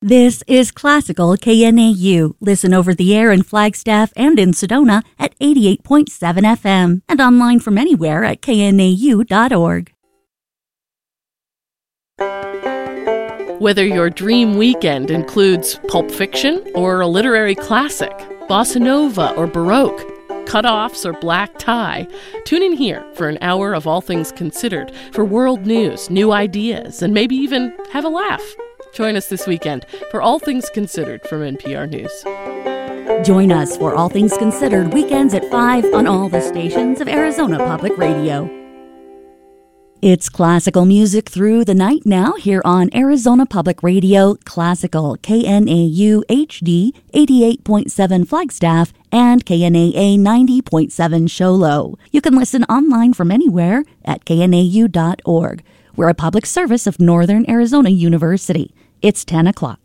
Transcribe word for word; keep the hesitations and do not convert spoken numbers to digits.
This is Classical K N A U. Listen over the air in Flagstaff and in Sedona at eighty-eight point seven F M and online from anywhere at K N A U dot org. Whether your dream weekend includes Pulp Fiction or a literary classic, bossa nova or baroque, cutoffs or black tie, tune in here for an hour of All Things Considered for world news, new ideas, and maybe even have a laugh. Join us this weekend for All Things Considered from N P R News. Join us for All Things Considered weekends at five on all the stations of Arizona Public Radio. It's classical music through the night now here on Arizona Public Radio, Classical K N A U H D eighty-eight point seven Flagstaff and K N A A ninety point seven Show Low. You can listen online from anywhere at K N A U dot org. We're a public service of Northern Arizona University. It's ten o'clock.